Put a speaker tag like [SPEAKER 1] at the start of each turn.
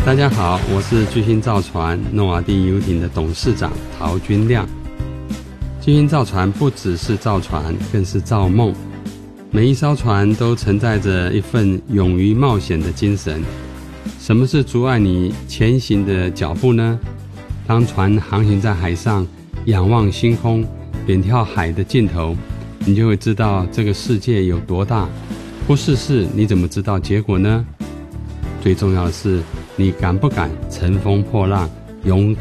[SPEAKER 1] 大家好，我是巨星造船诺瓦第游艇的董事长陶君亮。巨星造船不只是造船，更是造梦。每一艘船都承载着一份勇于冒险的精神。什么是阻碍你前行的脚步呢？当船航行在海上，仰望星空，远眺海的尽头，你就会知道这个世界有多大。不试试，你怎么知道结果呢？最重要的是，你敢不敢乘风破浪，勇